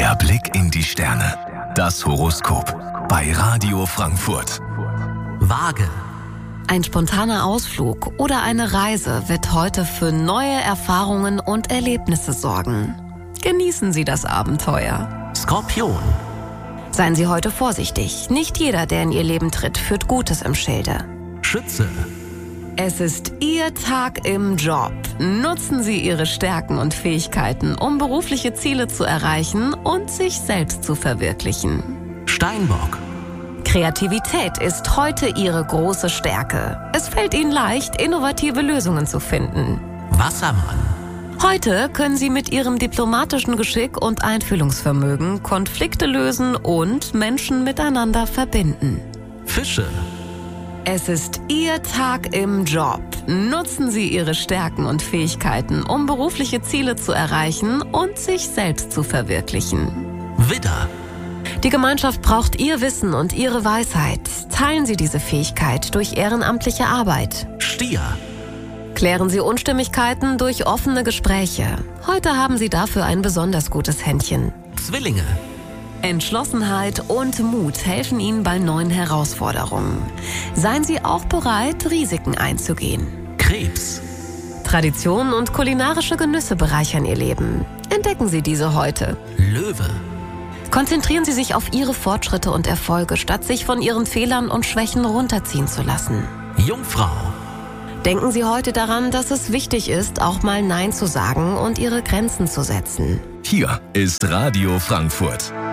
Der Blick in die Sterne. Das Horoskop bei Radio Frankfurt. Waage. Ein spontaner Ausflug oder eine Reise wird heute für neue Erfahrungen und Erlebnisse sorgen. Genießen Sie das Abenteuer. Skorpion. Seien Sie heute vorsichtig. Nicht jeder, der in Ihr Leben tritt, führt Gutes im Schilde. Schütze. Es ist Ihr Tag im Job. Nutzen Sie Ihre Stärken und Fähigkeiten, um berufliche Ziele zu erreichen und sich selbst zu verwirklichen. Steinbock. Kreativität ist heute Ihre große Stärke. Es fällt Ihnen leicht, innovative Lösungen zu finden. Wassermann. Heute können Sie mit Ihrem diplomatischen Geschick und Einfühlungsvermögen Konflikte lösen und Menschen miteinander verbinden. Fische. Es ist Ihr Tag im Job. Nutzen Sie Ihre Stärken und Fähigkeiten, um berufliche Ziele zu erreichen und sich selbst zu verwirklichen. Widder. Die Gemeinschaft braucht Ihr Wissen und Ihre Weisheit. Teilen Sie diese Fähigkeit durch ehrenamtliche Arbeit. Stier. Klären Sie Unstimmigkeiten durch offene Gespräche. Heute haben Sie dafür ein besonders gutes Händchen. Zwillinge. Entschlossenheit und Mut helfen Ihnen bei neuen Herausforderungen. Seien Sie auch bereit, Risiken einzugehen. Krebs. Traditionen und kulinarische Genüsse bereichern Ihr Leben. Entdecken Sie diese heute. Löwe. Konzentrieren Sie sich auf Ihre Fortschritte und Erfolge, statt sich von Ihren Fehlern und Schwächen runterziehen zu lassen. Jungfrau. Denken Sie heute daran, dass es wichtig ist, auch mal Nein zu sagen und Ihre Grenzen zu setzen. Hier ist Radio Frankfurt.